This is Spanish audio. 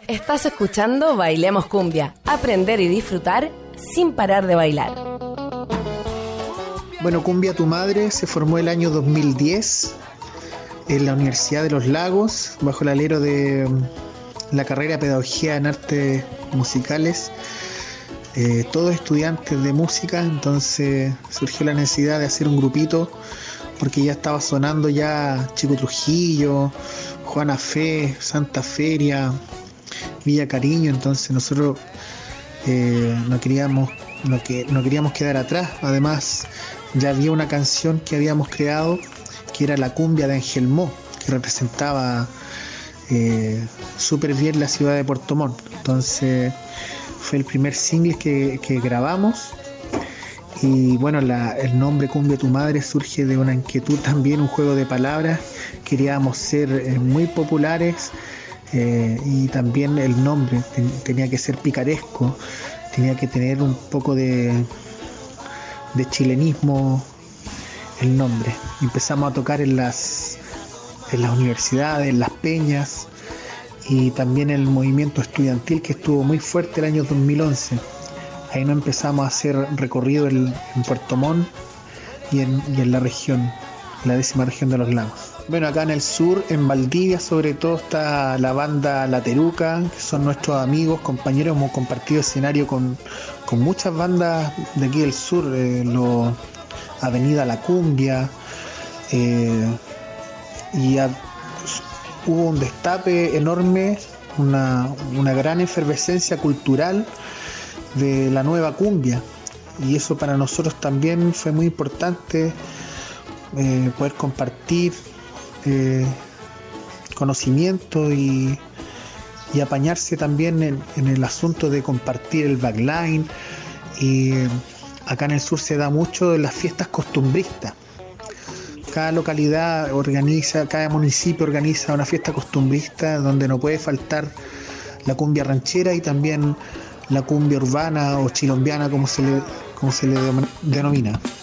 Estás escuchando Bailemos Cumbia, aprender y disfrutar sin parar de bailar. Bueno, Cumbia Tu Madre se formó el año 2010 en la Universidad de Los Lagos, bajo el alero de la carrera de Pedagogía en Artes Musicales. Todos estudiantes de música, entonces surgió la necesidad de hacer un grupito porque ya estaba sonando ya Chico Trujillo, Juana Fe, Santa Feria, Villa Cariño, entonces nosotros no queríamos quedar atrás. Además ya había una canción que habíamos creado que era la cumbia de Angelmó, que representaba súper bien la ciudad de Puerto Montt. Entonces fue el primer single que grabamos. Y bueno, el nombre Cumbia Tu Madre surge de una inquietud también, un juego de palabras. Queríamos ser muy populares y también el nombre tenía que ser picaresco, tenía que tener un poco de chilenismo el nombre. Empezamos a tocar en las universidades, en las peñas y también en el movimiento estudiantil que estuvo muy fuerte el año 2011. Ahí nos empezamos a hacer recorrido en Puerto Montt y en la región, la 10ª región de los lagos. Bueno, acá en el sur, en Valdivia sobre todo, está la banda La Teruca, que son nuestros amigos, compañeros. Hemos compartido escenario con muchas bandas de aquí del sur, Avenida La Cumbia, hubo un destape enorme, una gran efervescencia cultural de la nueva cumbia, y eso para nosotros también fue muy importante, poder compartir conocimiento y apañarse también en el asunto de compartir el backline. Y acá en el sur se da mucho en las fiestas costumbristas. Cada localidad cada municipio organiza una fiesta costumbrista donde no puede faltar la cumbia ranchera y también la cumbia urbana o chilombiana, como se le denomina.